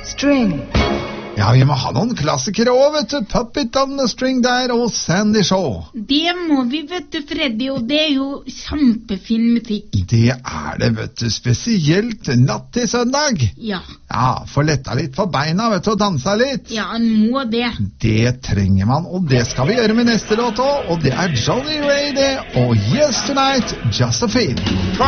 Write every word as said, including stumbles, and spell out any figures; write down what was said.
String. Ja, vi må ha noen klassikere også, vet du. Puppet on the String der, og Sandy Shaw. Det må vi, vet du, Freddy, og det er jo kjempefin musikk. Det er det, vet du. Spesielt natt til søndag. Ja. Ja, få letta litt på beina, vet du, og dansa litt. Ja, en må det. Det trenger man, og det skal vi gjøre med neste låt også, og det er Johnny Ray det, og Yes Tonight, Josephine.